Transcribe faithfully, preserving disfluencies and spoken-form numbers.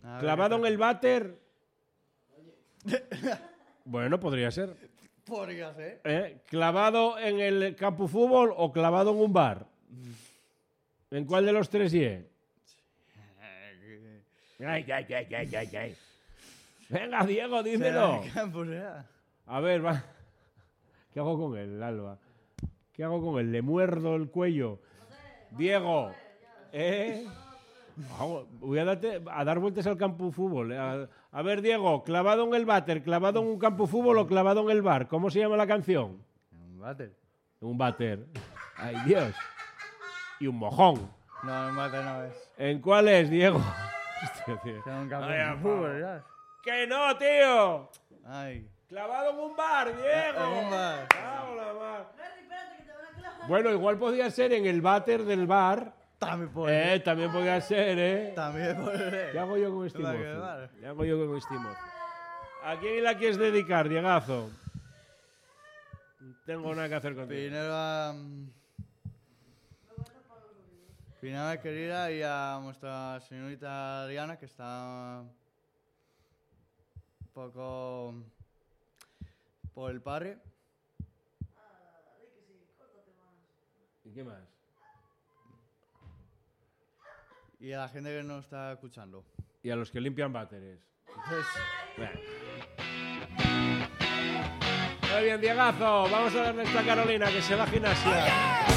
A Clavado ver, en el váter. Bueno, podría ser. Podría ser. ¿Eh? ¿Clavado en el campo fútbol o clavado en un bar? ¿En cuál de los tres ye? Ay, ay, ay, ay, ay, ay. Venga, Diego, dímelo. A ver, va. ¿Qué hago con él, Alba? ¿Qué hago con él? ¿Le muerdo el cuello? Diego. ¿Eh? Hago- Voy a, darte, a dar vueltas al campo fútbol. A, a ver, Diego, ¿clavado en el váter, clavado en un campo fútbol o clavado en el bar? ¿Cómo se llama la canción? Un váter. Un váter. Ay, Dios. Y un mojón. No, un váter no es. ¿En cuál es, Diego? Hostia, tío. Es un campo Vaya de fútbol, ya. ¡Que no, tío! Ay. Clavado en un bar, Diego. En un bar. Cago en la mar. Bueno, igual podía ser en el váter del bar. También puede. Eh, también podía ser, ¿eh? También puede ser. ¿Qué hago yo con este Va a mozo? quedar. ¿Qué hago yo con este mozo? ¿A quién la quieres dedicar, Diegazo? No tengo nada que hacer contigo. Primero a... Primero a querida y a nuestra señorita Diana, que está un poco por el parre. ¿Y qué más? Y a la gente que nos está escuchando. Y a los que limpian váteres. Entonces, Bueno. Muy bien, Diegazo. Vamos a darle esta Carolina que se va a gimnasia.